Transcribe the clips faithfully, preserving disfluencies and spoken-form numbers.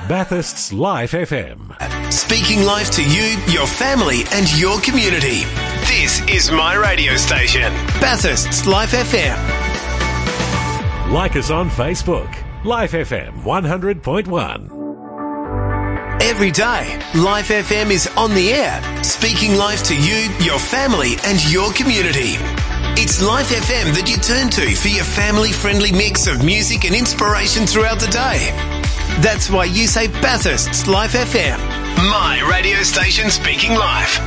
Bathurst's Life F M. Speaking life to you, your family and your community. This is my radio station, Bathurst's Life F M. Like us on Facebook, Life F M one hundred point one. Every day, Life F M is on the air, speaking life to you, your family and your community. It's Life F M that you turn to for your family-friendly mix of music and inspiration throughout the day. That's why you say Bathurst's Life F M, my radio station speaking life.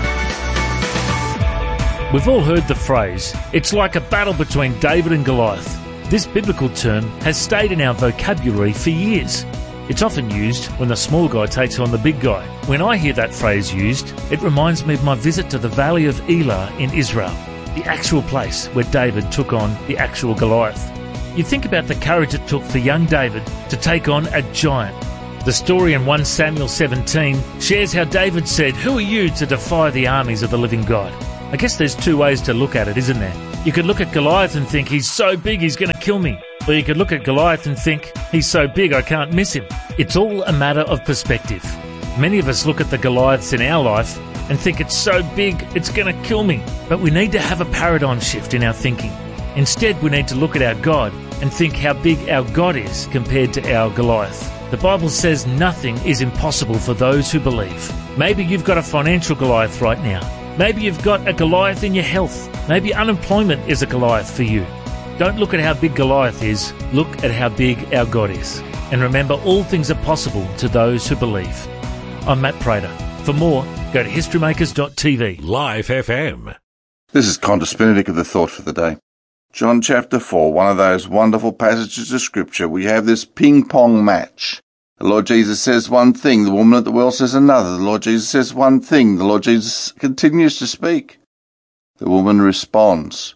We've all heard the phrase, it's like a battle between David and Goliath. This biblical term has stayed in our vocabulary for years. It's often used when the small guy takes on the big guy. When I hear that phrase used, it reminds me of my visit to the Valley of Elah in Israel, the actual place where David took on the actual Goliath. You think about the courage it took for young David to take on a giant. The story in First Samuel seventeen shares how David said, "Who are you to defy the armies of the living God?" I guess there's two ways to look at it, isn't there? You could look at Goliath and think, he's so big he's going to kill me. Or you could look at Goliath and think, he's so big I can't miss him. It's all a matter of perspective. Many of us look at the Goliaths in our life and think it's so big it's going to kill me. But we need to have a paradigm shift in our thinking. Instead, we need to look at our God and think how big our God is compared to our Goliath. The Bible says nothing is impossible for those who believe. Maybe you've got a financial Goliath right now. Maybe you've got a Goliath in your health. Maybe unemployment is a Goliath for you. Don't look at how big Goliath is. Look at how big our God is. And remember, all things are possible to those who believe. I'm Matt Prater. For more, go to history makers dot t v. Life F M. This is Qantas Benedict of the Thought for the Day. John chapter four, one of those wonderful passages of Scripture. We have this ping-pong match. The Lord Jesus says one thing, the woman at the well says another. The Lord Jesus says one thing, the Lord Jesus continues to speak. The woman responds.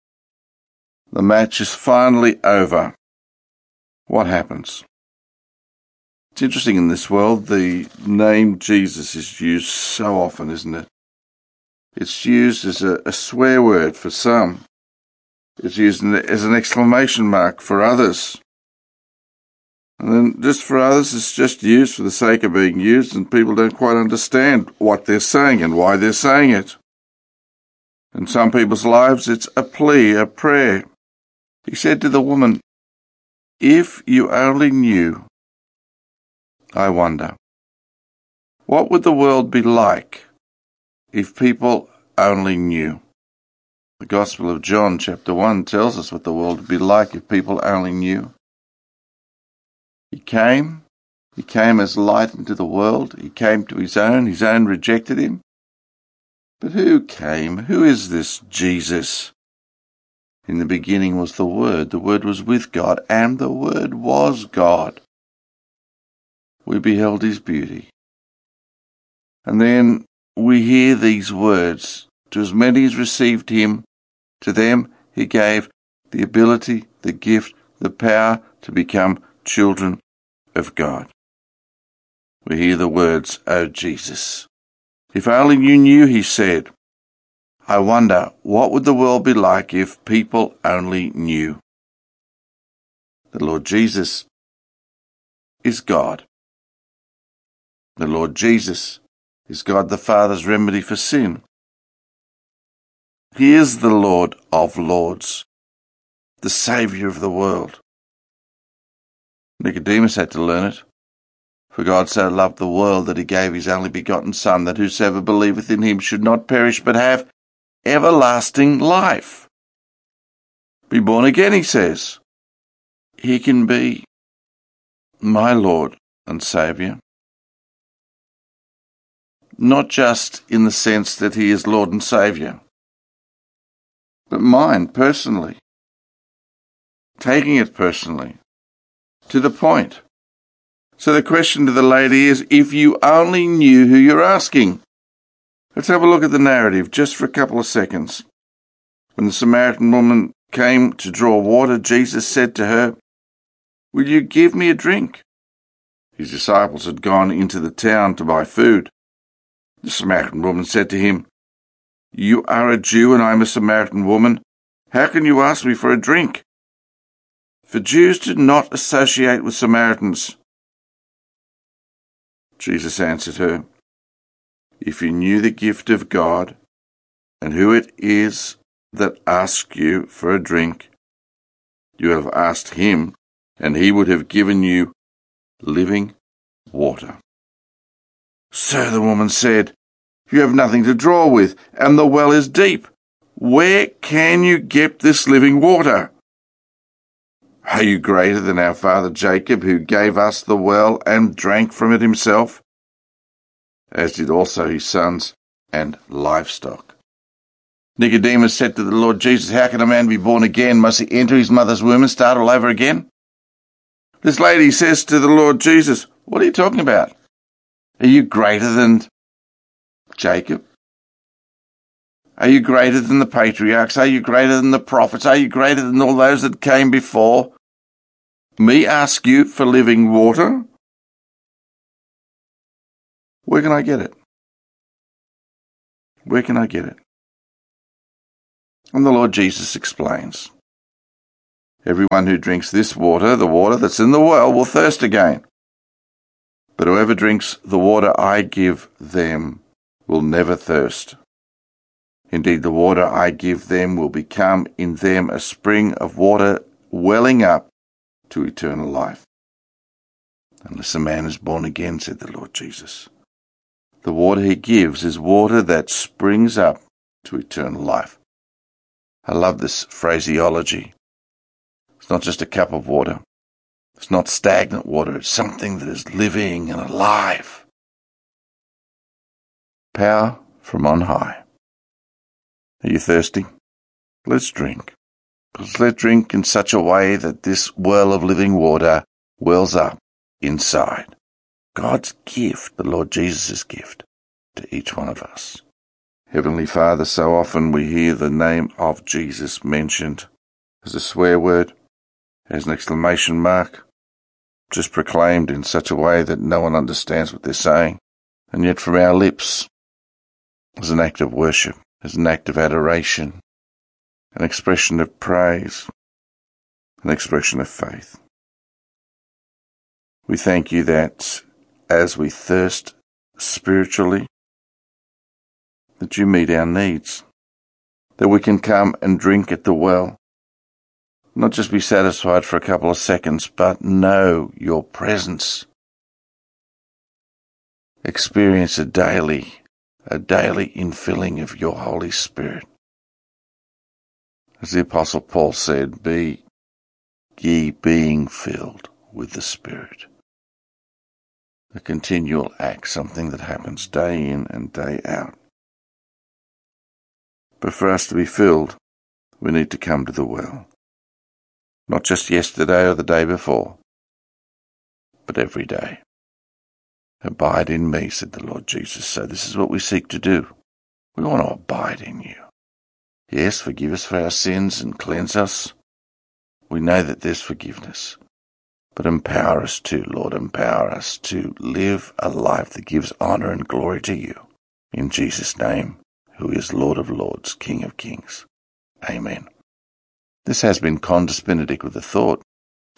The match is finally over. What happens? It's interesting in this world, the name Jesus is used so often, isn't it? It's used as a, a swear word for some. It's used as an exclamation mark for others. And then just for others, it's just used for the sake of being used, and people don't quite understand what they're saying and why they're saying it. In some people's lives, it's a plea, a prayer. He said to the woman, "If you only knew," I wonder, what would the world be like if people only knew? The Gospel of John, chapter one, tells us what the world would be like if people only knew. He came, he came as light into the world, he came to his own, his own rejected him. But who came? Who is this Jesus? In the beginning was the Word, the Word was with God, and the Word was God. We beheld his beauty. And then we hear these words, to as many as received him, to them he gave the ability, the gift, the power to become children of God. We hear the words, "O Jesus." If only you knew, he said. I wonder, what would the world be like if people only knew? The Lord Jesus is God. The Lord Jesus is God the Father's remedy for sin. He is the Lord of Lords, the Saviour of the world. Nicodemus had to learn it. For God so loved the world that he gave his only begotten Son, that whosoever believeth in him should not perish but have everlasting life. Be born again, he says. He can be my Lord and Saviour. Not just in the sense that he is Lord and Saviour, but mine personally. Taking it personally. To the point. So the question to the lady is, if you only knew who you're asking. Let's have a look at the narrative just for a couple of seconds. When the Samaritan woman came to draw water, Jesus said to her, "Will you give me a drink?" His disciples had gone into the town to buy food. The Samaritan woman said to him, "You are a Jew and I am a Samaritan woman. How can you ask me for a drink?" For Jews did not associate with Samaritans. Jesus answered her, "If you knew the gift of God and who it is that asks you for a drink, you have asked him, and he would have given you living water." "Sir," the woman said, "you have nothing to draw with, and the well is deep. Where can you get this living water? Are you greater than our father Jacob, who gave us the well and drank from it himself, as did also his sons and livestock?" Nicodemus said to the Lord Jesus, "How can a man be born again? Must he enter his mother's womb and start all over again?" This lady says to the Lord Jesus, "What are you talking about? Are you greater than Jacob? Are you greater than the patriarchs? Are you greater than the prophets? Are you greater than all those that came before me ask you for living water? Where can I get it? Where can I get it?" And the Lord Jesus explains, "Everyone who drinks this water, the water that's in the well, will thirst again. But whoever drinks the water I give them will never thirst. Indeed, the water I give them will become in them a spring of water welling up to eternal life." "Unless a man is born again," said the Lord Jesus, "the water he gives is water that springs up to eternal life." I love this phraseology. It's not just a cup of water. It's not stagnant water. It's something that is living and alive. Power from on high. Are you thirsty? Let's drink. But let's drink in such a way that this well of living water wells up inside. God's gift, the Lord Jesus' gift, to each one of us. Heavenly Father, so often we hear the name of Jesus mentioned as a swear word, as an exclamation mark, just proclaimed in such a way that no one understands what they're saying. And yet from our lips, as an act of worship, as an act of adoration, an expression of praise, an expression of faith. We thank you that as we thirst spiritually, that you meet our needs, that we can come and drink at the well, not just be satisfied for a couple of seconds, but know your presence. Experience a daily, a daily infilling of your Holy Spirit. As the Apostle Paul said, be ye being filled with the Spirit. A continual act, something that happens day in and day out. But for us to be filled, we need to come to the well. Not just yesterday or the day before, but every day. Abide in me, said the Lord Jesus. So this is what we seek to do. We want to abide in you. Yes, forgive us for our sins and cleanse us. We know that there's forgiveness. But empower us too, Lord. Empower us to live a life that gives honor and glory to you. In Jesus' name, who is Lord of Lords, King of Kings. Amen. This has been Condus Benedict with a thought.